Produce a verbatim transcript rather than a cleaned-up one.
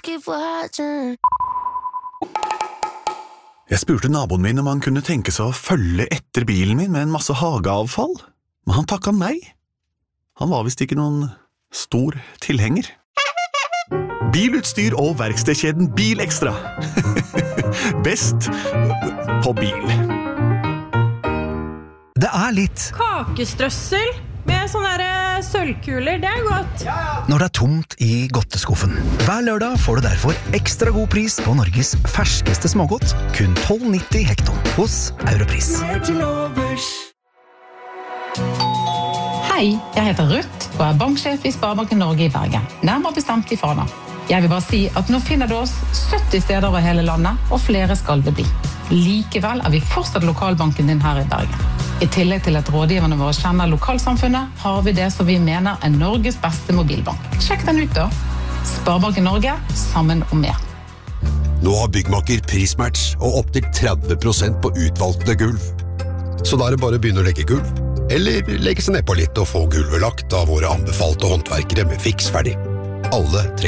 keep watching. Jeg spurte naboen min om han kunne tenke seg å følge etter bilen min med en masse hageavfall, men han takket nei. Han var vist ikke noen stor tilhenger. Bilutstyr og verkstedkjeden Bilekstra. Best på bil. Det er litt Kakestrøssel med sånne der sølvkuler, det er godt. når det er tomt i godteskuffen. Hver lørdag får du derfor ekstra god pris på Norges ferskeste smågodt, kun tolv nitti hekton hos Europris. Hei, jeg heter Ruth og er banksjef i Sparebanken Norge i Bergen, nærmere bestemt i Fana. Jeg vil bare si at nå finner du oss sytti steder over hele landet, og flere skal det bli. Likevel er vi fortsatt lokalbanken din her i Bergen. I tillegg til at rådgiverne våre kjenner lokalsamfunnet, har vi det som vi mener er Norges beste mobilbank. Sjekk den ut da. Sparebanken Norge, sammen om mer. Nå har Byggmaker prismatch og opp til tretti prosent på utvalgte gulv. Så da er det bare å begynne å legge gulv, eller legge seg ned på litt og få gulvet lagt av våre anbefalte håndverkere med fiks ferdig. Alle trenger